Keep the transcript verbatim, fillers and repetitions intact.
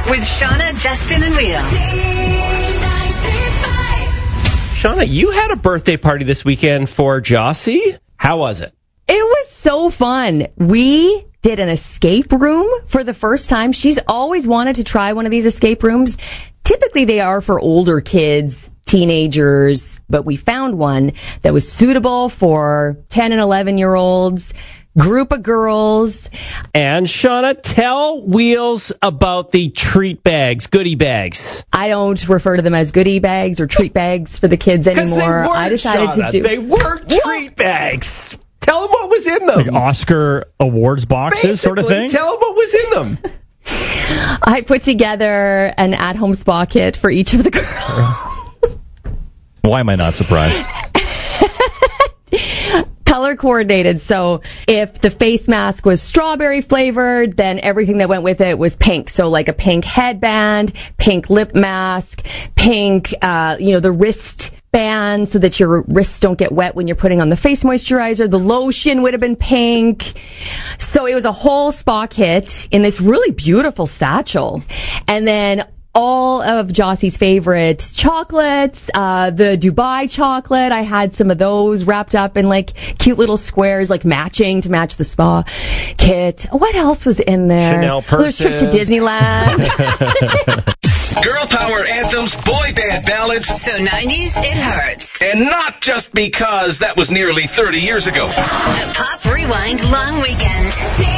with Shauna, Justin, and Will. Shauna, you had a birthday party this weekend for Jossie. How was it? It was so fun. We did an escape room for the first time. She's always wanted to try one of these escape rooms. Typically, they are for older kids, teenagers, but we found one that was suitable for ten and eleven-year-olds, group of girls. And Shauna, tell Wheels about the treat bags, goodie bags. I don't refer to them as goodie bags or treat bags for the kids anymore. They weren't, I decided Shauna. to do. They weren't treat bags. Tell them what was in them. Like Oscar awards boxes, Basically, sort of thing? Tell them what was in them. I put together an at-home spa kit for each of the girls. Why am I not surprised? Color coordinated. So if the face mask was strawberry flavored, then everything that went with it was pink. So like a pink headband, pink lip mask, pink, uh, you know, the wrist band so that your wrists don't get wet when you're putting on the face moisturizer. The lotion would have been pink. So it was a whole spa kit in this really beautiful satchel. And then all of Jossie's favorite chocolates, uh, the Dubai chocolate, I had some of those wrapped up in like cute little squares, like matching to match the spa kit. What else was in there? Chanel purses. There's trips to Disneyland. Girl power anthems, boy band ballads. So nineties, it hurts. And not just because that was nearly thirty years ago. The Pop Rewind Long Weekend.